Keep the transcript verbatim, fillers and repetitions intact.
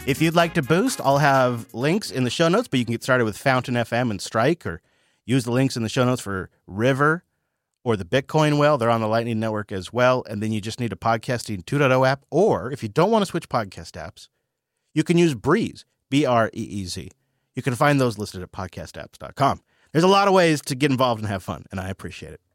If you'd like to boost, I'll have links in the show notes, but you can get started with Fountain F M and Strike, or use the links in the show notes for River or the Bitcoin Whale. They're on the Lightning Network as well. And then you just need a Podcasting two point oh app. Or if you don't want to switch podcast apps, you can use Breeze, B R E E Z. You can find those listed at podcast apps dot com. There's a lot of ways to get involved and have fun, and I appreciate it.